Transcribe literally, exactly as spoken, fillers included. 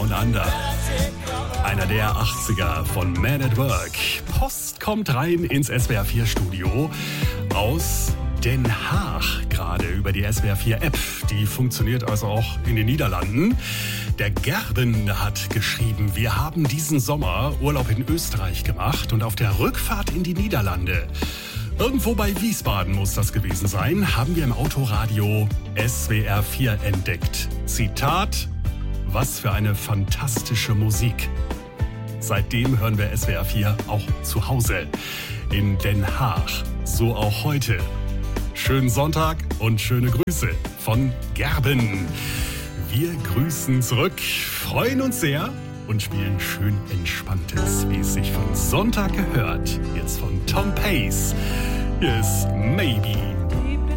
Down Under. Einer der achtziger von Man at Work. Post kommt rein ins S W R vier Studio aus Den Haag, gerade über die S W R vier App. Die funktioniert also auch in den Niederlanden. Der Gerben hat geschrieben, wir haben diesen Sommer Urlaub in Österreich gemacht und auf der Rückfahrt in die Niederlande, irgendwo bei Wiesbaden muss das gewesen sein, haben wir im Autoradio S W R vier entdeckt. Zitat, was für eine fantastische Musik. Seitdem hören wir S W R vier auch zu Hause in Den Haag. So auch heute. Schönen Sonntag und schöne Grüße von Gerben. Wir grüßen zurück, freuen uns sehr und spielen schön Entspanntes, wie es sich von Sonntag gehört. Jetzt von Tom Pace. Hier ist Maybe.